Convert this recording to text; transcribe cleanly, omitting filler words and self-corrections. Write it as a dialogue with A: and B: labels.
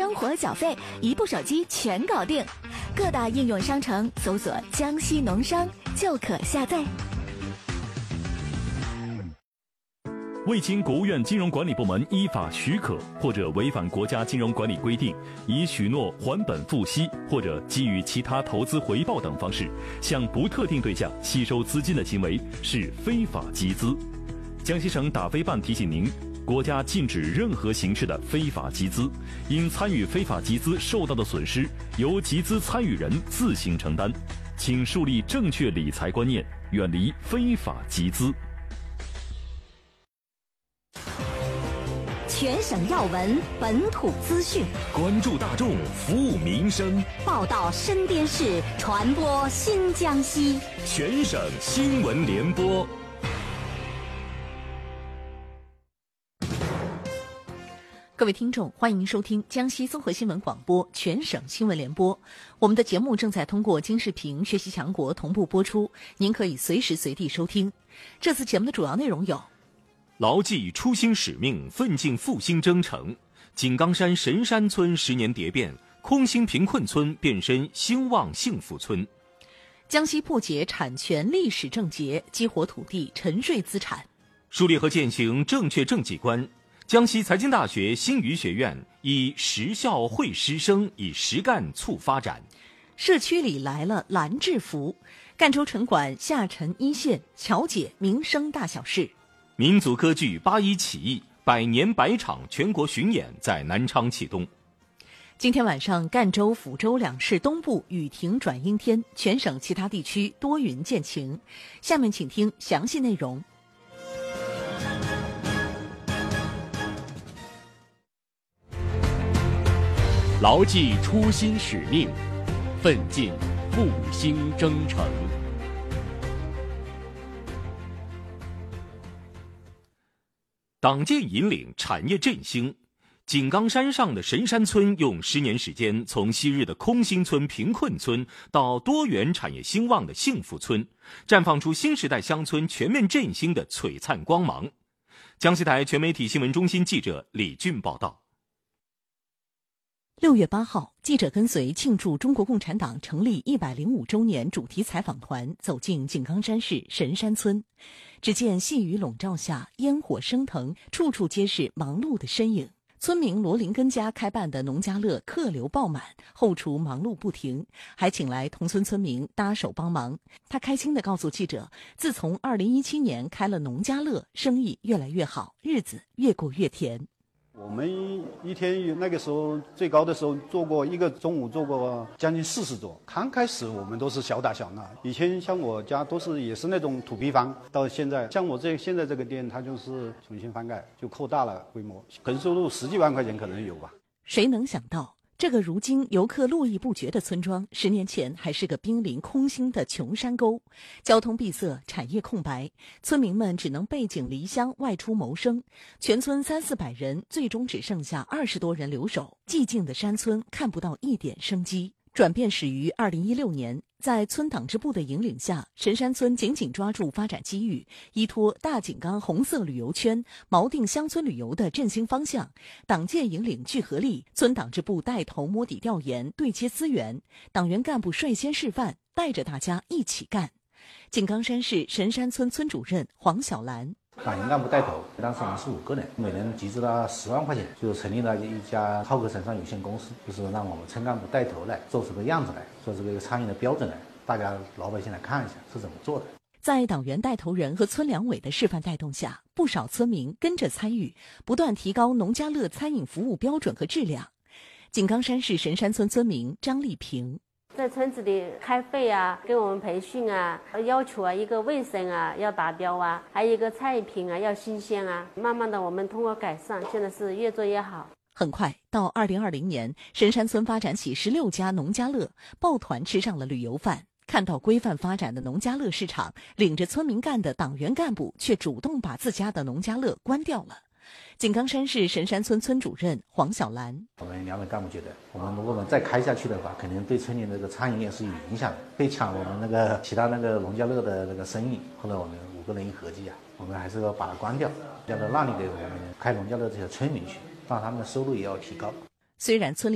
A: 生活缴费，一部手机全搞定。各大应用商城搜索江西农商就可下载。
B: 未经国务院金融管理部门依法许可，或者违反国家金融管理规定，以许诺还本付息或者给予其他投资回报等方式，向不特定对象吸收资金的行为是非法集资。江西省打非办提醒您，国家禁止任何形式的非法集资，因参与非法集资受到的损失由集资参与人自行承担，请树立正确理财观念，远离非法集资。
C: 全省要闻，本土资讯，
D: 关注大众，服务民生，
C: 报道身边事，传播新江西。
D: 全省新闻联播。
E: 各位听众，欢迎收听江西综合新闻广播全省新闻联播。我们的节目正在通过京视频学习强国同步播出，您可以随时随地收听。这次节目的主要内容有：
D: 牢记初心使命，奋进复兴征程。井冈山神山村10年蝶变，空心贫困村变身兴旺幸福村。
E: 江西破解产权历史症结，激活土地沉睡资产。
D: 树立和践行正确政绩观。江西财经大学新余学院以实校会师生，以实干促发展。
E: 社区里来了蓝制服，赣州城管下沉一线，巧解民生大小事。
D: 民族歌剧8·1起义100年100场全国巡演在南昌启动。
E: 今天晚上，赣州、抚州两市东部雨停转阴天，全省其他地区多云见晴。下面请听详细内容。
F: 牢记初心使命，奋进复兴征程。
D: 党建引领产业振兴。井冈山上的神山村用10年时间，从昔日的空心村、贫困村到多元产业兴旺的幸福村，绽放出新时代乡村全面振兴的璀璨光芒。江西台全媒体新闻中心记者李俊报道。
E: 6月8号，记者跟随庆祝中国共产党成立105周年主题采访团走进井冈山市神山村，只见细雨笼罩下，烟火升腾，处处皆是忙碌的身影。村民罗林根家开办的农家乐客流爆满，后厨忙碌不停，还请来同村村民搭手帮忙。他开心地告诉记者，自从2017年开了农家乐，生意越来越好，日子越过越甜。
G: 我们一天那个时候最高的时候做过一个中午做过将近40桌。刚开始我们都是小打小闹，以前像我家都是也是那种土坯房，到现在像我现在这个店，它就是重新翻盖，就扩大了规模，纯收入10几万块钱可能有吧。
E: 谁能想到，这个如今游客络绎不绝的村庄，10年前还是个濒临空心的穷山沟，交通闭塞，产业空白，村民们只能背井离乡外出谋生。全村300-400人，最终只剩下20多人留守。寂静的山村看不到一点生机。转变始于2016年，在村党支部的引领下，神山村紧紧抓住发展机遇，依托大井冈红色旅游圈，锚定乡村旅游的振兴方向。党建引领聚合力，村党支部带头摸底调研，对接资源，党员干部率先示范，带着大家一起干。井冈山市神山村村主任黄小兰。
H: 党员干部带头，当时我们是5个人，每人集资了10万块钱，就成立了一家浩克城商有限公司，就是让我们村干部带头来做出个样子来，做出个餐饮的标准来，大家老百姓来看一下是怎么做的。
E: 在党员带头人和村两委的示范带动下，不少村民跟着参与，不断提高农家乐餐饮服务标准和质量。井冈山市神山村村民张丽萍。
I: 在村子里开会啊，给我们培训啊，要求啊一个卫生啊要达标啊，还有一个菜品啊要新鲜啊。慢慢的我们通过改善，现在是越做越好。
E: 很快到2020年，神山村发展起16家农家乐，抱团吃上了旅游饭。看到规范发展的农家乐市场，领着村民干的党员干部却主动把自家的农家乐关掉了。井冈山市神山村村主任黄小兰，
H: 我们两委干部觉得，我们如果再开下去的话，肯定对村里那个餐饮业是有影响的，会抢我们那个其他那个农家乐的那个生意。后来我们5个人一合计啊，我们还是要把它关掉，要让利给我们开农家乐这些村民去，让他们的收入也要提高。
E: 虽然村里